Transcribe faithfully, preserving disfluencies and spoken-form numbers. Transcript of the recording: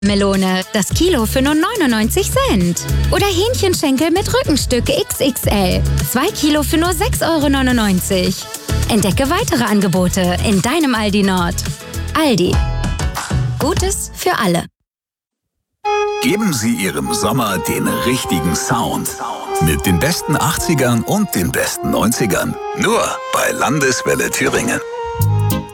Melone, das Kilo für nur neunundneunzig Cent. Oder Hähnchenschenkel mit Rückenstück X X L, zwei Kilo für nur sechs Euro neunundneunzig. Entdecke weitere Angebote in deinem Aldi Nord. Aldi. Gutes für alle. Geben Sie Ihrem Sommer den richtigen Sound. Mit den besten achtzigern und den besten neunzigern. Nur bei Landeswelle Thüringen.